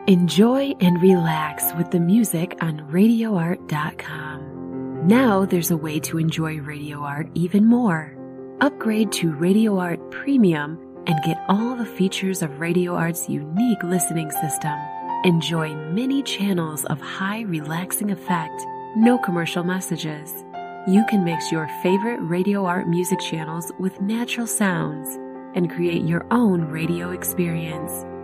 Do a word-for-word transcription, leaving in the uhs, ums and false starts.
Enjoy and relax with the music on radio art dot com. Now there's a way to enjoy Radio Art even more. Upgrade to Radio Art Premium and get all the features of Radio Art's unique listening system. Enjoy many channels of high relaxing effect, no commercial messages. You can mix your favorite Radio Art music channels with natural sounds and create your own radio experience.